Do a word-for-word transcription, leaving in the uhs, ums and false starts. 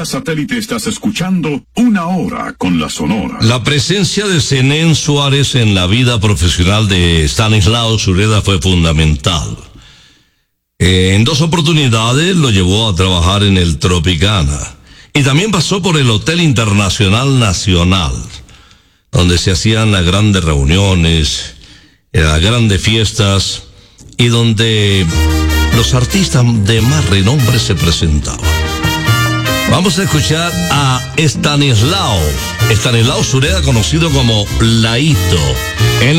satélite estás escuchando Una Hora con la Sonora. La presencia de Zenén Suárez en la vida profesional de Stanislao Sureda fue fundamental. Eh, en dos oportunidades lo llevó a trabajar en el Tropicana. Y también pasó por el Hotel Internacional Nacional, donde se hacían las grandes reuniones, las grandes fiestas, y donde los artistas de más renombre se presentaban. Vamos a escuchar a Stanislao, Stanislao Sureda, conocido como Laito. En